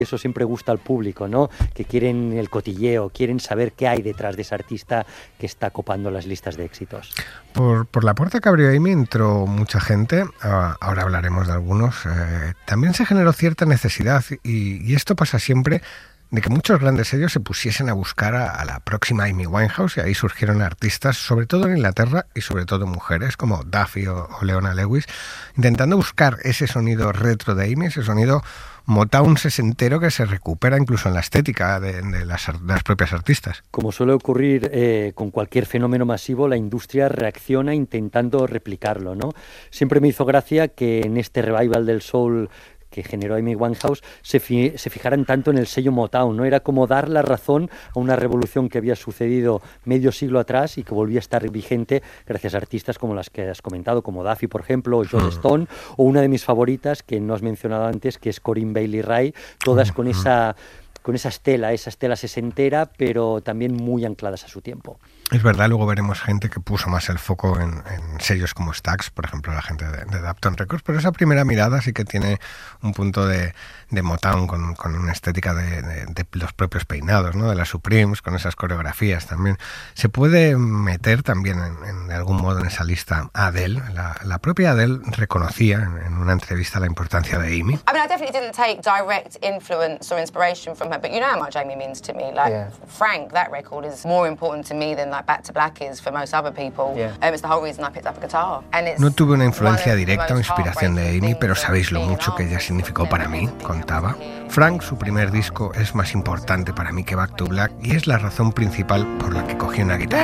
Eso siempre gusta al público, ¿no? Que quieren el cotilleo, quieren saber qué hay detrás de ese artista que está copando las listas de éxitos. Por la puerta que abrió Amy entró mucha gente, ahora hablaremos de algunos. También se generó cierta necesidad, y esto pasa siempre, de que muchos grandes sellos se pusiesen a buscar a la próxima Amy Winehouse, y ahí surgieron artistas, sobre todo en Inglaterra y sobre todo mujeres como Duffy o Leona Lewis, intentando buscar ese sonido retro de Amy, ese sonido Motown sesentero que se recupera incluso en la estética de las propias artistas. Como suele ocurrir con cualquier fenómeno masivo, la industria reacciona intentando replicarlo, ¿no? Siempre me hizo gracia que en este revival del soul que generó Amy Winehouse se fijaran tanto en el sello Motown, ¿no? Era como dar la razón a una revolución que había sucedido medio siglo atrás y que volvía a estar vigente gracias a artistas como las que has comentado, como Duffy, por ejemplo, o Joss Stone, o una de mis favoritas que no has mencionado antes, que es Corinne Bailey Rae, todas con esa estela sesentera, pero también muy ancladas a su tiempo. Es verdad, luego veremos gente que puso más el foco en sellos como Stax, por ejemplo, la gente de Dapton Records, pero esa primera mirada sí que tiene un punto de Motown con una estética de los propios peinados, ¿no? De las Supremes, con esas coreografías también. Se puede meter también de algún modo en esa lista a Adele. La propia Adele reconocía en una entrevista la importancia de Amy. I mean, I definitely didn't take direct influence or inspiration from her, but you know how much Amy means to me. Like, Frank, that record is more important to me than like Back to Black is for most other people. It's the whole reason I picked up a guitar. And it's no tuve una influencia directa o inspiración de Amy, pero sabéis lo mucho que ella significó para mí, contaba. Frank, su primer disco, es más importante para mí que Back to Black, y es la razón principal por la que cogí una guitarra.